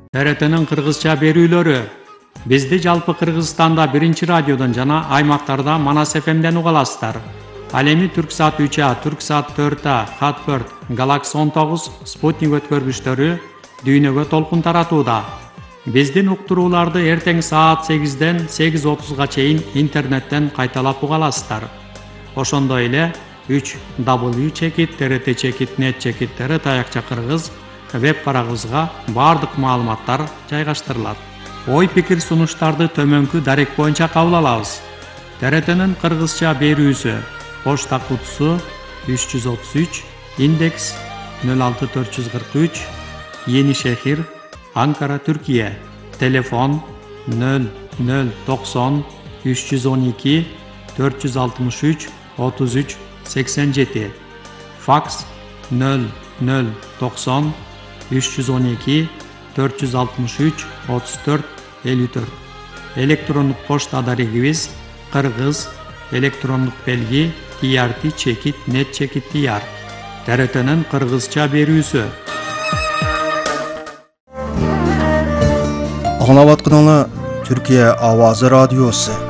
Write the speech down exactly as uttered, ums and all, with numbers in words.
Т Р Т'нин кыргызча берүүлөрү. Бизди жалпы Кыргызстанда биринчи радиодон жана аймактарда Манас эф эмден уга аласыздар. Ал эми Түрксат үч А, Түрксат төрт А, Хатберт, Галакс он тогуз, Спутник өткөргүчтөрү дүйнөгө толкун таратууда. Биздин уктурууларды эртең саат сегизден сегиз отузга чейин интернеттен кайталап уга аласыздар. Ошондой эле үч дабл ю чекит т р т чекит нет чекит т р таякча кыргыз веб барагыбызга баардык маалыматтар жайгаштырылат. Ой пикир сунуштарды төмөнкү дарек боюнча кабыл алабыз. Т Р Т'нин кыргызча берүүсү. Почта кутусу үч жүз отуз үч, индекс нөл алты төрт жүз кырк үч, Енишехир, Анкара, Түркия. Телефон нөл нөл токсон үч жүз он эки төрт жүз алтымыш үч отуз үч сексен жети. Факс нөл нөл токсон үч жүз он эки төрт жүз алтымыш үч отуз төрт элүү төрт. Электрондук почта дарегибиз кыргыз электрондук белги ти ар ти чекит нет чекит ти ар. Т Р Т'нин кыргызча берүүсү. Аңлап атканыңар Түркия Авазы радиосу.